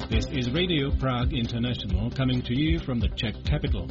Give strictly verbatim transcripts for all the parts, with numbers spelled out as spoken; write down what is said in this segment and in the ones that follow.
This is Radio Prague International coming to you from the Czech capital.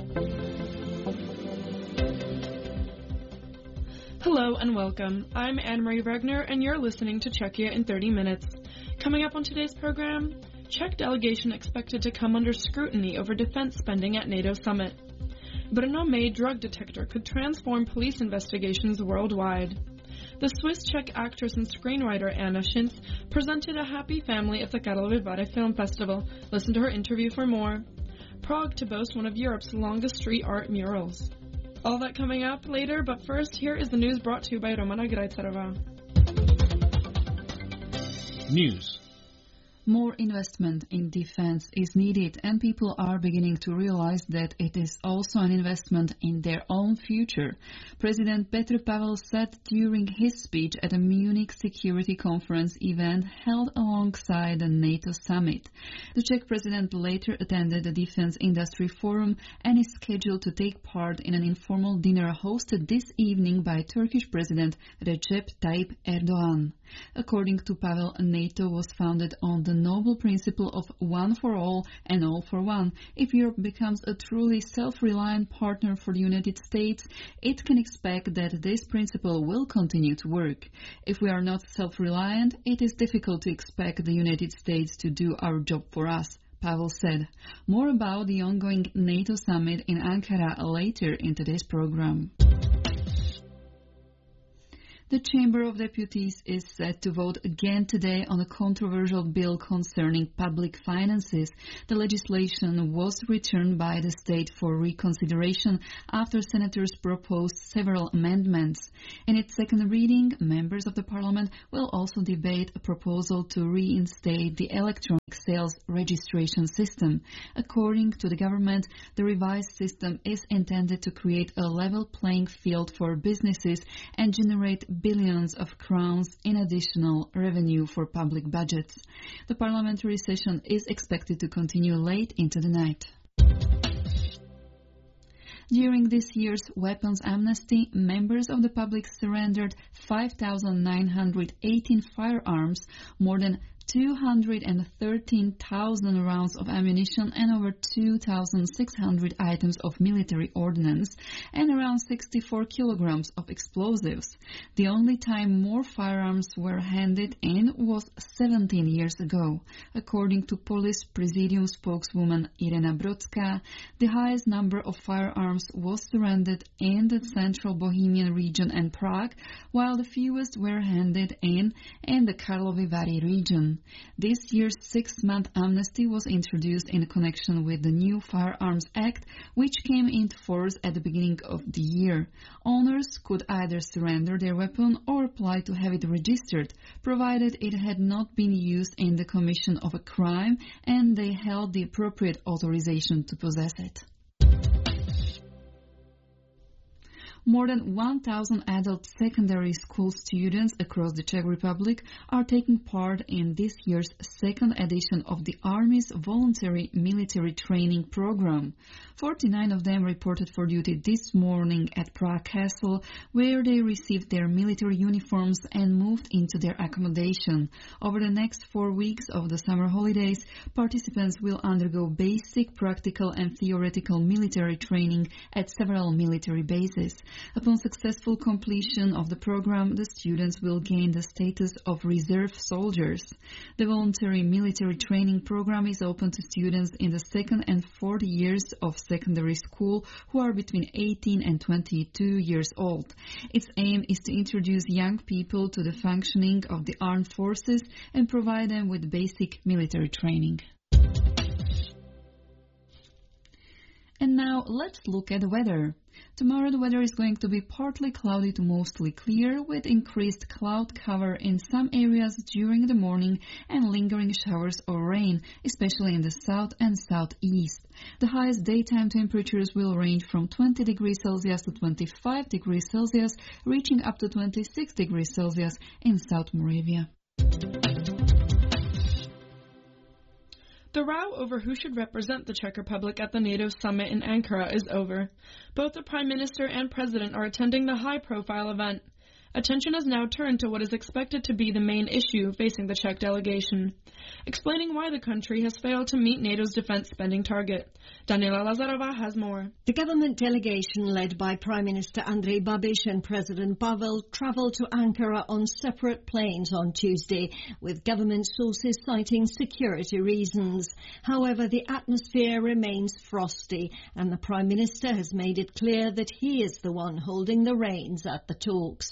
Hello and welcome. I'm Anne-Marie Regner and you're listening to Czechia in thirty minutes. Coming up on today's program, Czech delegation expected to come under scrutiny over defense spending at NATO summit. Brno-made drug detector could transform police investigations worldwide. The Swiss-Czech actress and screenwriter Anna Schinz presented a happy family at the Karlovy Vary Film Festival. Listen to her interview for more. Prague to boast one of Europe's longest street art murals. All that coming up later, but first, here is the news brought to you by Romana Grajcarova. News. More investment in defense is needed, and people are beginning to realize that it is also an investment in their own future. President Petr Pavel said during his speech at a Munich Security Conference event held alongside the NATO summit. The Czech president later attended the Defense Industry Forum and is scheduled to take part in an informal dinner hosted this evening by Turkish President Recep Tayyip Erdogan. According to Pavel, NATO was founded on the noble principle of one for all and all for one. If Europe becomes a truly self-reliant partner for the United States, it can expect that this principle will continue to work. If we are not self-reliant, it is difficult to expect the United States to do our job for us, Pavel said. More about the ongoing NATO summit in Ankara later in today's program. The Chamber of Deputies is set to vote again today on a controversial bill concerning public finances. The legislation was returned by the state for reconsideration after senators proposed several amendments. In its second reading, members of the parliament will also debate a proposal to reinstate the electronic sales registration system. According to the government, the revised system is intended to create a level playing field for businesses and generate billions of crowns in additional revenue for public budgets. The parliamentary session is expected to continue late into the night. During this year's weapons amnesty, members of the public surrendered five thousand nine hundred eighteen firearms, more than two hundred thirteen thousand rounds of ammunition and over two thousand six hundred items of military ordnance and around sixty-four kilograms of explosives. The only time more firearms were handed in was seventeen years ago. According to Police Presidium spokeswoman Irena Brodská, the highest number of firearms was surrendered in the central Bohemian region and Prague, while the fewest were handed in in the Karlovy Vary region. This year's six-month amnesty was introduced in connection with the new Firearms Act, which came into force at the beginning of the year. Owners could either surrender their weapon or apply to have it registered, provided it had not been used in the commission of a crime and they held the appropriate authorization to possess it. More than one thousand adult secondary school students across the Czech Republic are taking part in this year's second edition of the Army's voluntary military training program. forty-nine of them reported for duty this morning at Prague Castle, where they received their military uniforms and moved into their accommodation. Over the next four weeks of the summer holidays, participants will undergo basic, practical and theoretical military training at several military bases. Upon successful completion of the program, the students will gain the status of reserve soldiers. The voluntary military training program is open to students in the second and fourth years of secondary school who are between eighteen and twenty-two years old. Its aim is to introduce young people to the functioning of the armed forces and provide them with basic military training. And now let's look at the weather. Tomorrow the weather is going to be partly cloudy to mostly clear, with increased cloud cover in some areas during the morning and lingering showers or rain, especially in the south and southeast. The highest daytime temperatures will range from twenty degrees Celsius to twenty-five degrees Celsius, reaching up to twenty-six degrees Celsius in South Moravia. The row over who should represent the Czech Republic at the NATO summit in Ankara is over. Both the Prime Minister and President are attending the high-profile event. Attention has now turned to what is expected to be the main issue facing the Czech delegation, explaining why the country has failed to meet NATO's defense spending target. Daniela Lazarova has more. The government delegation led by Prime Minister Andrej Babiš and President Pavel travelled to Ankara on separate planes on Tuesday, with government sources citing security reasons. However, the atmosphere remains frosty, and the Prime Minister has made it clear that he is the one holding the reins at the talks.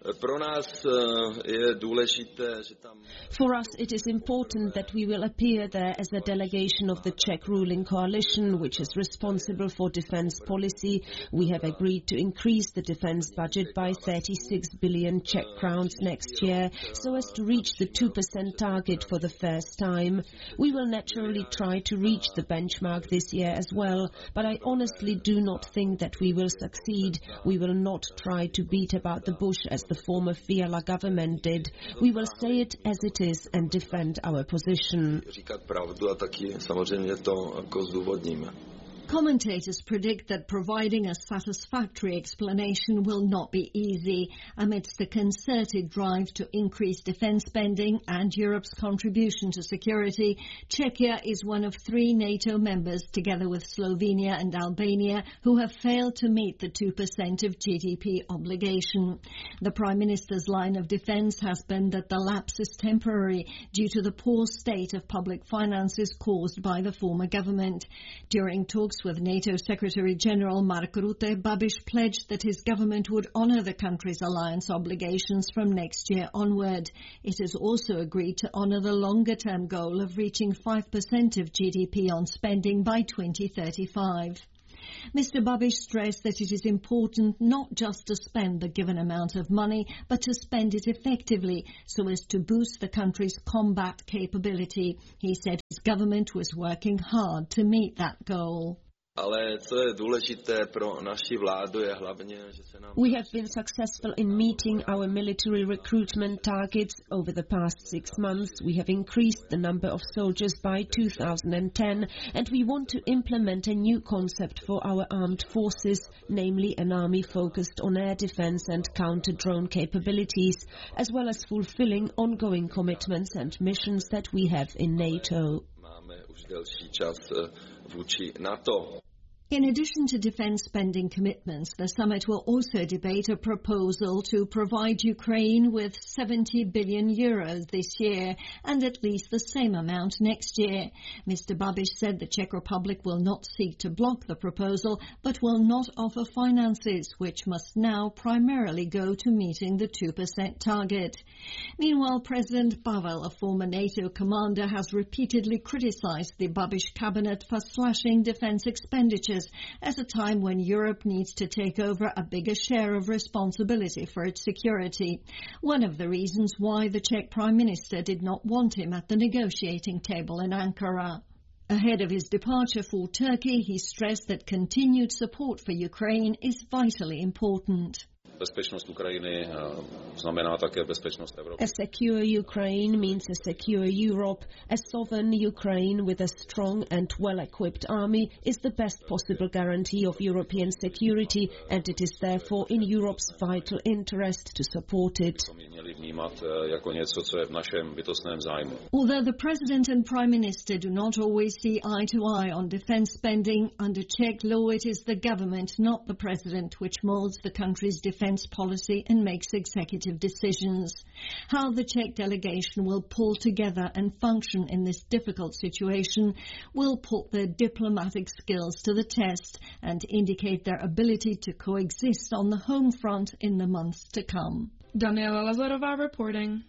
For us, it is important that we will appear there as a delegation of the Czech ruling coalition, which is responsible for defense policy. We have agreed to increase the defense budget by thirty-six billion Czech crowns next year, so as to reach the two percent target for the first time. We will naturally try to reach the benchmark this year as well, but I honestly do not think that we will succeed. We will not try to beat about the bush as the former Fiala government did. We will say it as it is and defend our position. Commentators predict that providing a satisfactory explanation will not be easy amidst the concerted drive to increase defence spending and Europe's contribution to security. Czechia is one of three NATO members, together with Slovenia and Albania, who have failed to meet the two percent of G D P obligation. The Prime Minister's line of defence has been that the lapse is temporary due to the poor state of public finances caused by the former government. During talks with NATO Secretary-General Mark Rutte, Babiš pledged that his government would honour the country's alliance obligations from next year onward. It has also agreed to honour the longer-term goal of reaching five percent of G D P on spending by twenty thirty-five. Mister Babiš stressed that it is important not just to spend the given amount of money, but to spend it effectively so as to boost the country's combat capability. He said his government was working hard to meet that goal. We have been successful in meeting our military recruitment targets over the past six months. We have increased the number of soldiers by two thousand ten, and we want to implement a new concept for our armed forces, namely an army focused on air defense and counter-drone capabilities, as well as fulfilling ongoing commitments and missions that we have in NATO. In addition to defence spending commitments, the summit will also debate a proposal to provide Ukraine with seventy billion euros this year and at least the same amount next year. Mister Babiš said the Czech Republic will not seek to block the proposal, but will not offer finances, which must now primarily go to meeting the two percent target. Meanwhile, President Pavel, a former NATO commander, has repeatedly criticised the Babiš cabinet for slashing defence expenditures at a time when Europe needs to take over a bigger share of responsibility for its security. One of the reasons why the Czech Prime Minister did not want him at the negotiating table in Ankara. Ahead of his departure for Turkey, he stressed that continued support for Ukraine is vitally important. A secure Ukraine means a secure Europe. A sovereign Ukraine with a strong and well-equipped army is the best possible guarantee of European security, and it is therefore in Europe's vital interest to support it. Although the President and Prime Minister do not always see eye to eye on defence spending, under Czech law it is the government, not the President, which moulds the country's defence policy and makes executive decisions. How the Czech delegation will pull together and function in this difficult situation will put their diplomatic skills to the test and indicate their ability to coexist on the home front in the months to come. Daniela Lazarova reporting.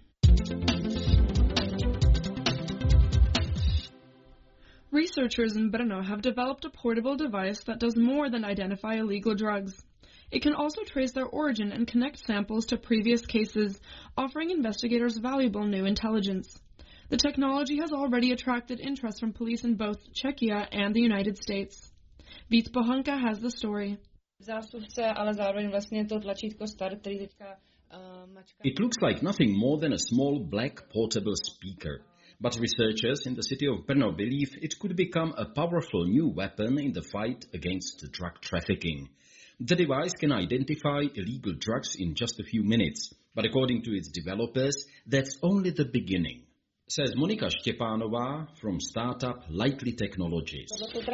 Researchers in Brno have developed a portable device that does more than identify illegal drugs. It can also trace their origin and connect samples to previous cases, offering investigators valuable new intelligence. The technology has already attracted interest from police in both Czechia and the United States. Víc Pohanka has the story. It looks like nothing more than a small black portable speaker. But researchers in the city of Brno believe it could become a powerful new weapon in the fight against drug trafficking. The device can identify illegal drugs in just a few minutes, but according to its developers, that's only the beginning. Says Monika Štěpánová from startup Likely Technologies.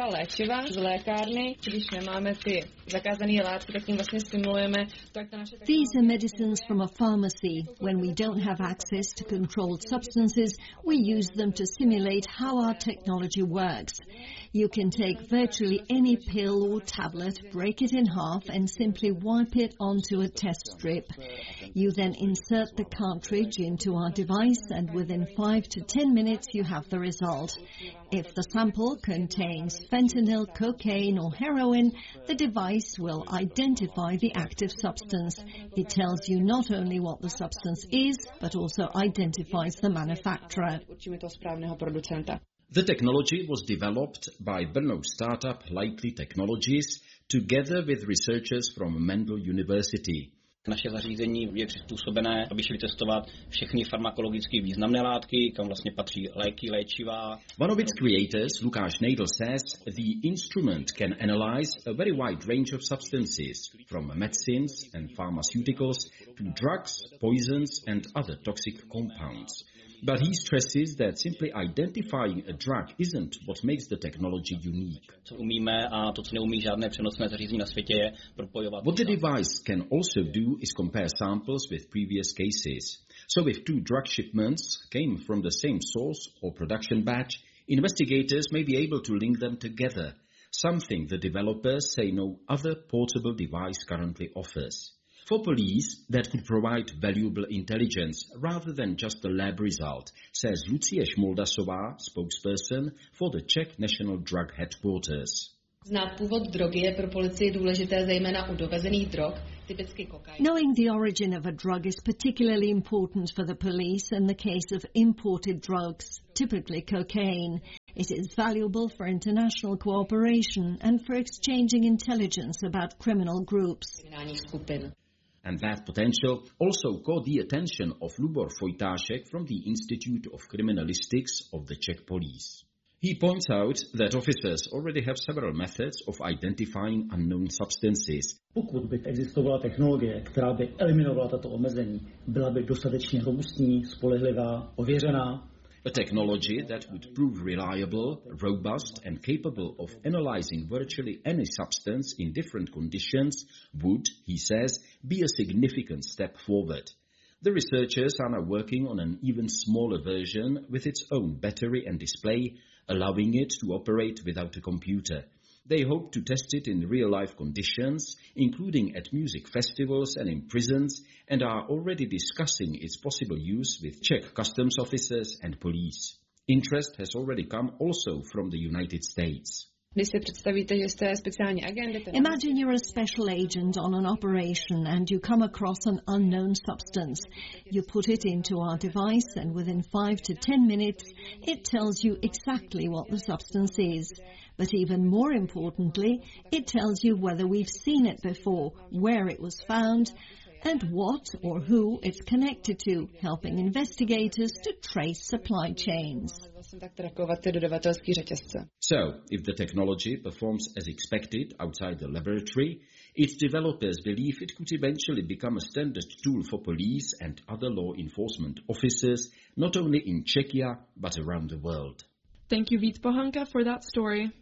These are medicines from a pharmacy. When we don't have access to controlled substances, we use them to simulate how our technology works. You can take virtually any pill or tablet, break it in half, and simply wipe it onto a test strip. You then insert the cartridge into our device, and within five to ten minutes you have the result. If the sample contains fentanyl, cocaine or heroin, the device will identify the active substance. It tells you not only what the substance is, but also identifies the manufacturer. The technology was developed by Brno startup Likely Technologies together with researchers from Mendel University. Naše zařízení je přizpůsobené, aby šli testovat všechny farmakologicky významné látky, kam vlastně patří léky, léčiva. One of its creators, Lukáš Nejdl, says the instrument can analyze a very wide range of substances, from medicines and pharmaceuticals to drugs, poisons and other toxic compounds. But he stresses that simply identifying a drug isn't what makes the technology unique. Co umíme a to, co neumí žádné přenosné zařízení na světě, je propojovat. What the device can also do is compare samples with previous cases. So if two drug shipments came from the same source or production batch, investigators may be able to link them together, something the developers say no other portable device currently offers. For police, that could provide valuable intelligence rather than just a lab result, says Lucie Šmoldasová, spokesperson for the Czech National Drug Headquarters. Znát původ drogy je pro policii důležité zejména u dovezených drog, typicky kokain. Knowing the origin of a drug is particularly important for the police in the case of imported drugs, typically cocaine. It is valuable for international cooperation and for exchanging intelligence about criminal groups. And that potential also caught the attention of Lubor Vojtášek from the Institute of Criminalistics of the Czech Police. He points out that officers already have several methods of identifying unknown substances. Pokud by existovala technologie, která by eliminovala tato omezení, byla by dostatečně robustní, spolehlivá, ověřená. A technology that would prove reliable, robust and capable of analyzing virtually any substance in different conditions would, he says, be a significant step forward. The researchers are now working on an even smaller version with its own battery and display, allowing it to operate without a computer. They hope to test it in real-life conditions, including at music festivals and in prisons, and are already discussing its possible use with Czech customs officers and police. Interest has already come also from the United States. Imagine you're a special agent on an operation and you come across an unknown substance. You put it into our device and within five to ten minutes it tells you exactly what the substance is. But even more importantly, it tells you whether we've seen it before, where it was found, and what or who it's connected to, helping investigators to trace supply chains. So, if the technology performs as expected outside the laboratory, its developers believe it could eventually become a standard tool for police and other law enforcement officers, not only in Czechia, but around the world. Thank you, Vít Bohanka, for that story.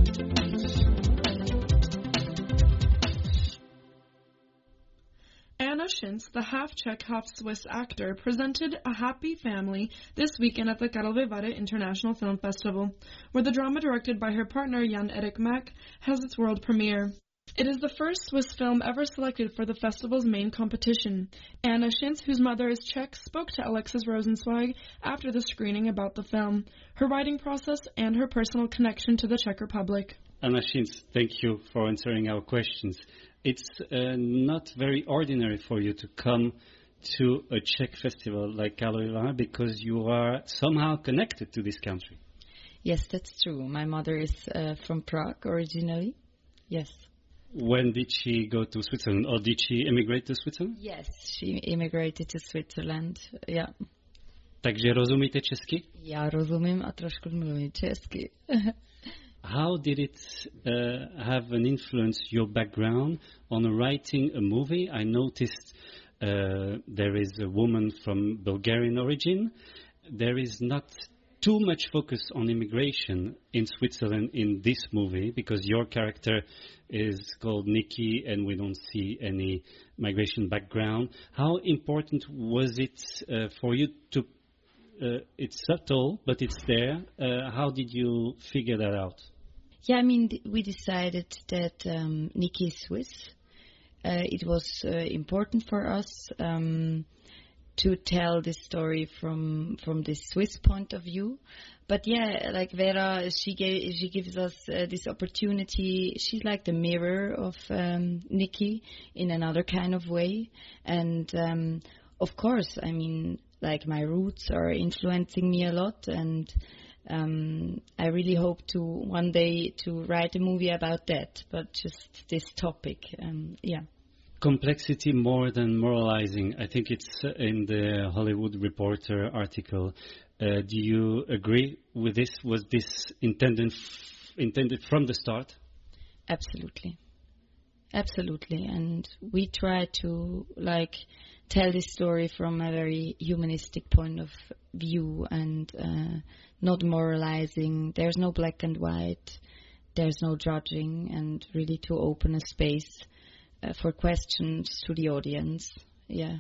Anna Schinz, the half-Czech, half-Swiss actor, presented A Happy Family this weekend at the Karlovy Vary International Film Festival, where the drama directed by her partner Jan-Erik Mack has its world premiere. It is the first Swiss film ever selected for the festival's main competition. Anna Schinz, whose mother is Czech, spoke to Alexis Rosenzweig after the screening about the film, her writing process, and her personal connection to the Czech Republic. Anna Schinz, thank you for answering our questions. It's uh, not very ordinary for you to come to a Czech festival like Karlovy Vary because you are somehow connected to this country. Yes, that's true. My mother is uh, from Prague originally. Yes. When did she go to Switzerland, or did she immigrate to Switzerland? Yes, she immigrated to Switzerland, yeah. Takže rozumíte česky? Já rozumím a trošku mluvím česky. how did it uh, have an influence, your background, on writing a movie? I noticed uh, there is a woman from Bulgarian origin. There is not too much focus on immigration in Switzerland in this movie, because your character is called Nikki and we don't see any migration background. How important was it uh, for you to, uh, it's subtle, but it's there. Uh, how did you figure that out? Yeah, I mean, th- we decided that um, Nikki is Swiss. Uh, it was uh, important for us um, to tell this story from from this Swiss point of view. But yeah, like Vera, she gave, she gives us uh, this opportunity. She's like the mirror of um, Nikki in another kind of way. And um, of course, I mean, like my roots are influencing me a lot, and um, I really hope to one day to write a movie about that, but just this topic, um, yeah. Complexity more than moralizing. I think it's in the Hollywood Reporter article. Uh, do you agree with this? Was this intended f- intended from the start? Absolutely. Absolutely. And we try to, like, tell this story from a very humanistic point of view and uh, not moralizing. There's no black and white. There's no judging, and really to open a space Uh, for questions to the audience, yeah.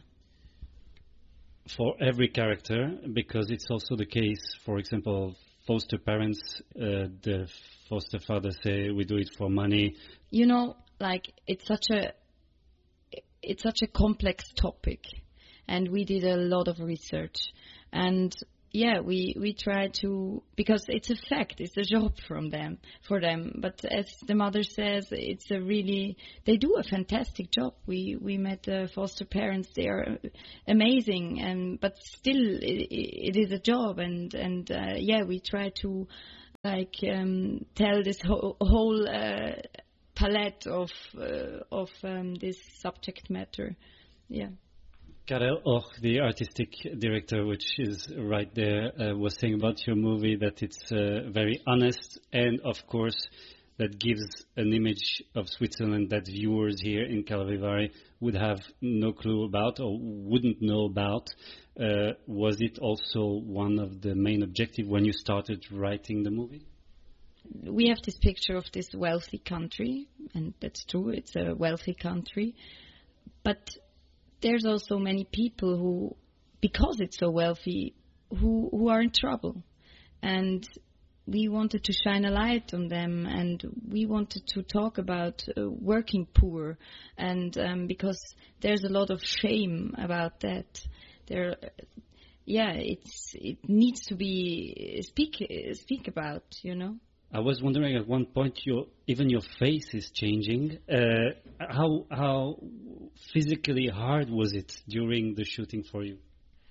For every character, because it's also the case, for example, foster parents, uh, the foster fathers say, we do it for money. You know, like, it's such a, it's such a complex topic, and we did a lot of research, and yeah, we, we try to, because it's a fact, it's a job from them, for them. But as the mother says, it's a really, they do a fantastic job. We we met the foster parents; they are amazing, and but still, it, it is a job, and and uh, yeah, we try to like um, tell this whole, whole uh, palette of uh, of um, this subject matter, yeah. Karel Och, the artistic director, which is right there, uh, was saying about your movie that it's uh, very honest, and of course that gives an image of Switzerland that viewers here in Kalavivari would have no clue about or wouldn't know about. Uh, was it also one of the main objectives when you started writing the movie? We have this picture of this wealthy country, and that's true, it's a wealthy country, but there's also many people who, because it's so wealthy, who who are in trouble. And we wanted to shine a light on them, and we wanted to talk about uh, working poor, and um, because there's a lot of shame about that. There, yeah, it's it needs to be speak speak about, you know. I was wondering at one point, your even your face is changing. Uh, how how physically hard was it during the shooting for you?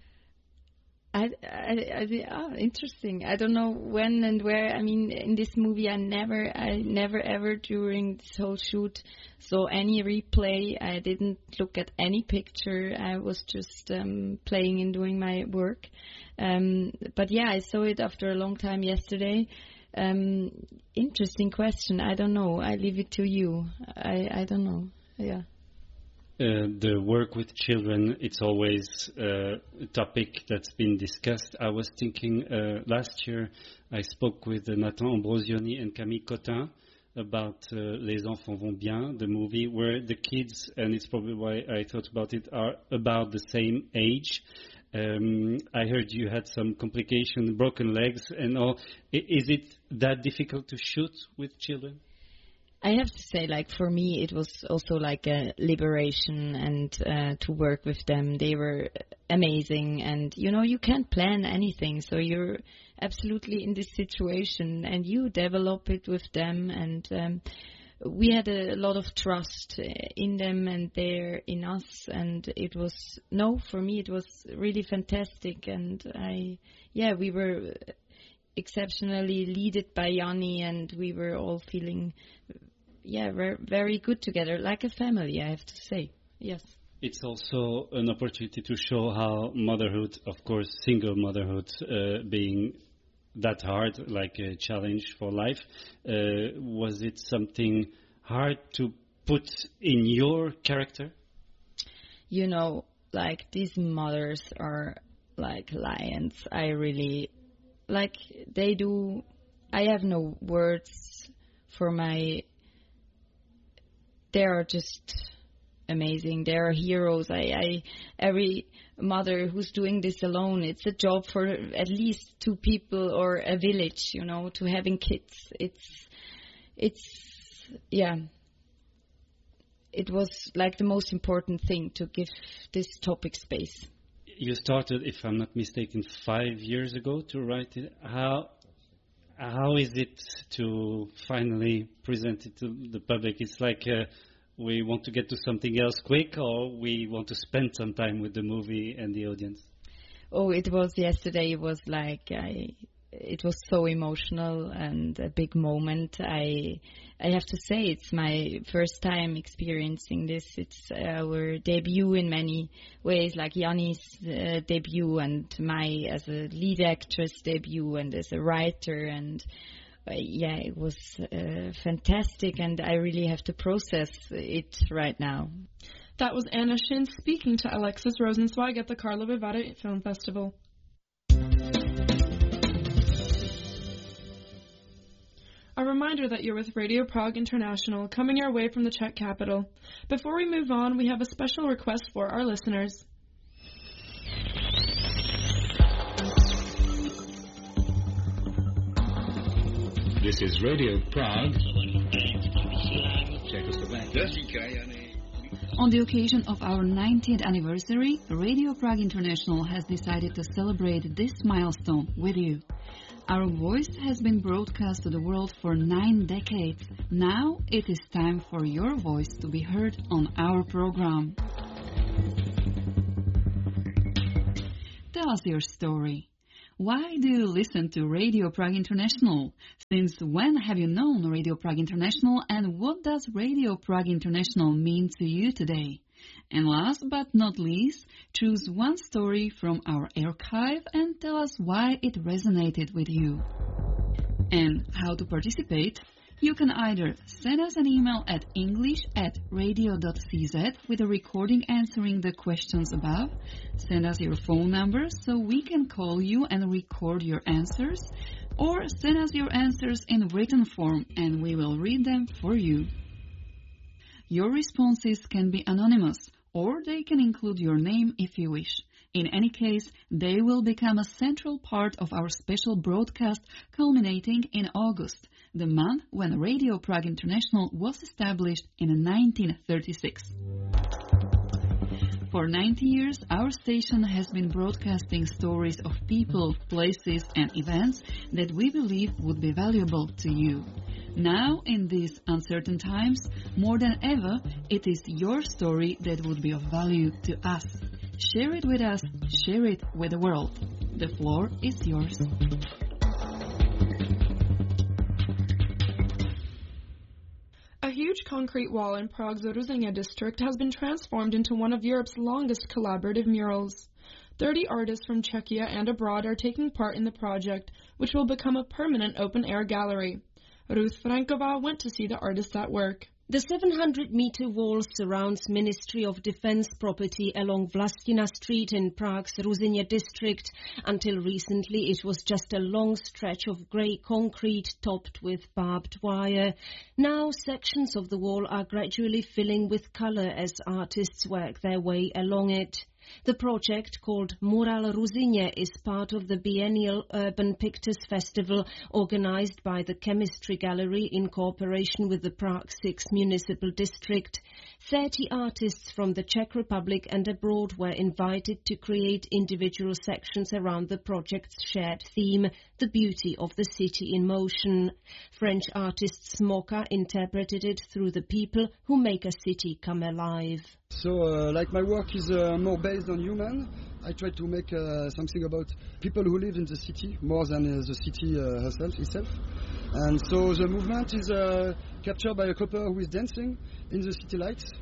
I, I, I, oh, interesting. I don't know when and where. I mean, in this movie, I never, I never ever during this whole shoot saw any replay. I didn't look at any picture. I was just um, playing and doing my work. Um, but yeah, I saw it after a long time yesterday. Um, interesting question. I don't know. I leave it to you. I, I don't know. Yeah. Uh, the work with children, it's always uh, a topic that's been discussed. I was thinking uh, last year I spoke with uh, Nathan Ambrosioni and Camille Cotin about uh, Les Enfants Vont Bien, the movie where the kids, and it's probably why I thought about it, are about the same age. Um, I heard you had some complication, broken legs and all. I, is it that difficult to shoot with children? I have to say, like, for me, it was also like a liberation, and uh, to work with them. They were amazing, and, you know, you can't plan anything, so you're absolutely in this situation, and you develop it with them, and um, we had a lot of trust in them, and they're in us, and it was, no, for me, it was really fantastic, and I, yeah, we were exceptionally led by Yanni, and we were all feeling, yeah, very, very good together, like a family, I have to say. Yes. It's also an opportunity to show how motherhood, of course, single motherhood, uh, being that hard, like a challenge for life. Uh, was it something hard to put in your character? You know, like these mothers are like lions. I really, like they do, I have no words for my, they are just amazing. They are heroes. I, I, every mother who's doing this alone, it's a job for at least two people or a village, you know, to having kids. It's, it's, yeah. It was like the most important thing to give this topic space. You started, if I'm not mistaken, five years ago to write it. How how is it to finally present it to the public? It's like uh, we want to get to something else quick, or we want to spend some time with the movie and the audience? Oh, it was yesterday. It was like I. It was so emotional and a big moment. I I have to say it's my first time experiencing this. It's our debut in many ways, like Yanni's uh, debut and my as a lead actress debut and as a writer. And uh, yeah, it was uh, fantastic, and I really have to process it right now. That was Anna Shin speaking to Alexis Rosenzweig at the Karlovy Vary Film Festival. A reminder that you're with Radio Prague International, coming your way from the Czech capital. Before we move on, we have a special request for our listeners. This is Radio Prague. On the occasion of our ninetieth anniversary, Radio Prague International has decided to celebrate this milestone with you. Our voice has been broadcast to the world for nine decades. Now it is time for your voice to be heard on our program. Tell us your story. Why do you listen to Radio Prague International? Since when have you known Radio Prague International, and what does Radio Prague International mean to you today? And last but not least, choose one story from our archive and tell us why it resonated with you. And how to participate? You can either send us an email at english at radio dot c z with a recording answering the questions above, send us your phone number so we can call you and record your answers, or send us your answers in written form and we will read them for you. Your responses can be anonymous, or they can include your name if you wish. In any case, they will become a central part of our special broadcast culminating in August, the month when Radio Prague International was established in nineteen thirty-six. For ninety years, our station has been broadcasting stories of people, places and events that we believe would be valuable to you. Now, in these uncertain times, more than ever, it is your story that would be of value to us. Share it with us, share it with the world. The floor is yours. A huge concrete wall in Prague's Ruzyně district has been transformed into one of Europe's longest collaborative murals. Thirty artists from Czechia and abroad are taking part in the project, which will become a permanent open-air gallery. Ruth Franková went to see the artists at work. The seven hundred meter wall surrounds Ministry of Defense property along Vlastina Street in Prague's Ruzyně district. Until recently, it was just a long stretch of grey concrete topped with barbed wire. Now, sections of the wall are gradually filling with colour as artists work their way along it. The project, called Mural Ruzyně, is part of the biennial Urban Pictures Festival organised by the Chemistry Gallery in cooperation with the Prague sixth Municipal District. Thirty artists from the Czech Republic and abroad were invited to create individual sections around the project's shared theme, the beauty of the city in motion. French artist Smoka interpreted it through the people who make a city come alive. So, uh, like my work is uh, more based on human, I try to make uh, something about people who live in the city more than uh, the city uh, herself, itself. And so the movement is uh, captured by a couple who is dancing in the city lights.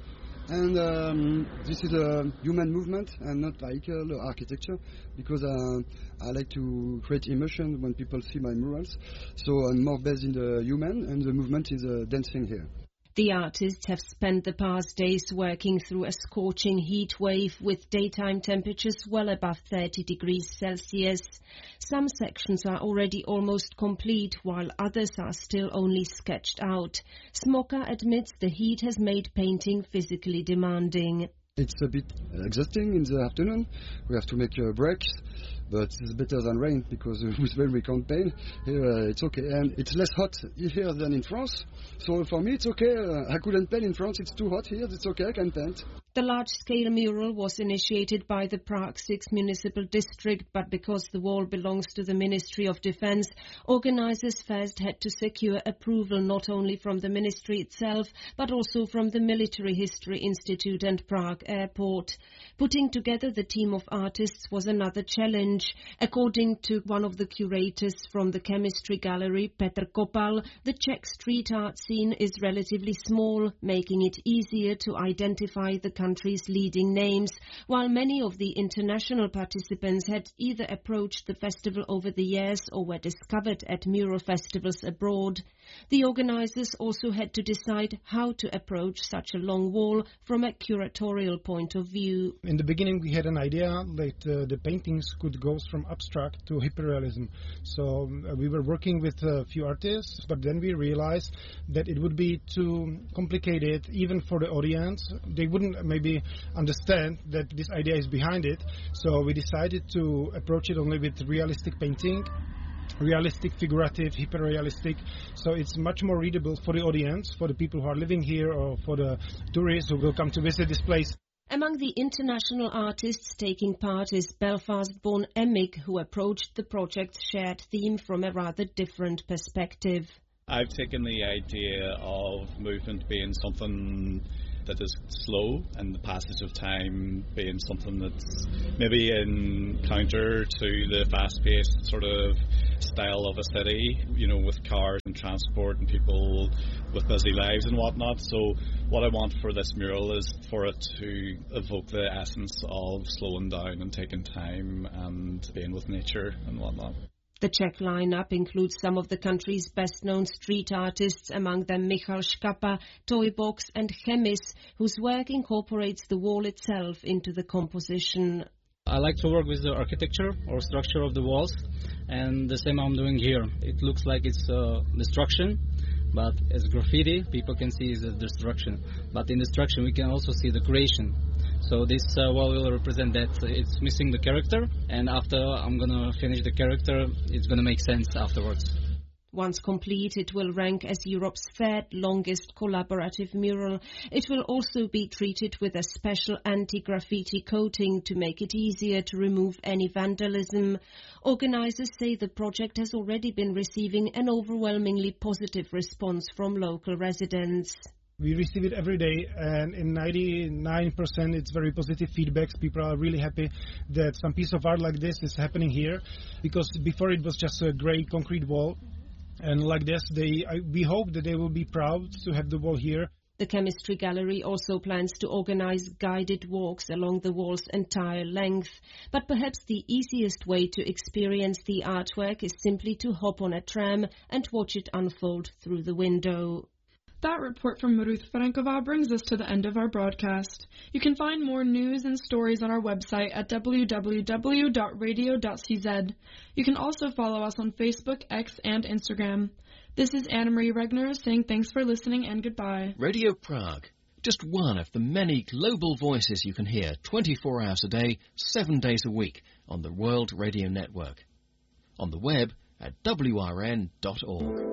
And um, this is a human movement and not vehicle or architecture, because uh, I like to create emotion when people see my murals. So I'm more based in the human, and the movement is uh, dancing here. The artists have spent the past days working through a scorching heat wave with daytime temperatures well above thirty degrees Celsius. Some sections are already almost complete, while others are still only sketched out. Smoka admits the heat has made painting physically demanding. It's a bit exhausting in the afternoon. We have to make uh, breaks. But it's better than rain, because uh, with rain we can't paint. Here uh, it's okay, and it's less hot here than in France. So for me it's okay. Uh, I couldn't paint in France, it's too hot here. It's okay, I can paint. The large-scale mural was initiated by the Prague sixth Municipal District, but because the wall belongs to the Ministry of Defense, organizers first had to secure approval not only from the ministry itself, but also from the Military History Institute and Prague Airport. Putting together the team of artists was another challenge. According to one of the curators from the Chemistry Gallery, Petr Kopal, the Czech street art scene is relatively small, making it easier to identify the country's leading names, while many of the international participants had either approached the festival over the years or were discovered at mural festivals abroad. The organizers also had to decide how to approach such a long wall from a curatorial point of view. In the beginning we had an idea that uh, the paintings could go from abstract to hyperrealism. So uh, we were working with a few artists, but then we realized that it would be too complicated even for the audience. They wouldn't maybe understand that this idea is behind it. So we decided to approach it only with realistic painting. Realistic, figurative, hyper-realistic, so it's much more readable for the audience, for the people who are living here or for the tourists who will come to visit this place. Among the international artists taking part is Belfast-born Emig, who approached the project's shared theme from a rather different perspective. I've taken the idea of movement being something that is slow, and the passage of time being something that's maybe in counter to the fast-paced sort of style of a city, you know, with cars and transport and people with busy lives and whatnot. So what I want for this mural is for it to evoke the essence of slowing down and taking time and being with nature and whatnot. The Czech lineup includes some of the country's best-known street artists, among them Michal Škapa, Toybox and Chemis, whose work incorporates the wall itself into the composition. I like to work with the architecture or structure of the walls, and the same I'm doing here. It looks like it's uh, destruction, but as graffiti, people can see it's a destruction. But in destruction, we can also see the creation. So this uh, wall will represent that it's missing the character, and after I'm going to finish the character, it's going to make sense afterwards. Once complete, it will rank as Europe's third longest collaborative mural. It will also be treated with a special anti-graffiti coating to make it easier to remove any vandalism. Organizers say the project has already been receiving an overwhelmingly positive response from local residents. We receive it every day, and in ninety-nine percent it's very positive feedbacks. People are really happy that some piece of art like this is happening here, because before it was just a grey concrete wall. And like this, they, I, we hope that they will be proud to have the wall here. The Chemistry Gallery also plans to organize guided walks along the wall's entire length. But perhaps the easiest way to experience the artwork is simply to hop on a tram and watch it unfold through the window. That report from Ruth Frankova brings us to the end of our broadcast. You can find more news and stories on our website at w w w dot radio dot c z. You can also follow us on Facebook, X, and Instagram. This is Anna-Marie Regner saying thanks for listening and goodbye. Radio Prague, just one of the many global voices you can hear twenty-four hours a day, seven days a week on the World Radio Network. On the web at w r n dot org.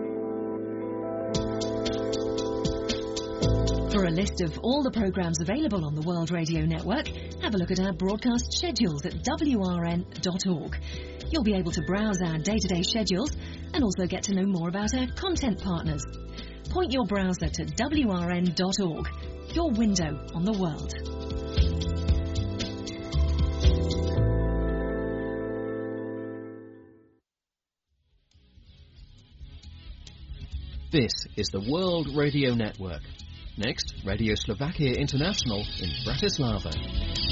For a list of all the programmes available on the World Radio Network, have a look at our broadcast schedules at w r n dot org. You'll be able to browse our day-to-day schedules and also get to know more about our content partners. Point your browser to w r n dot org, your window on the world. This is the World Radio Network, Next, Radio Slovakia International in Bratislava.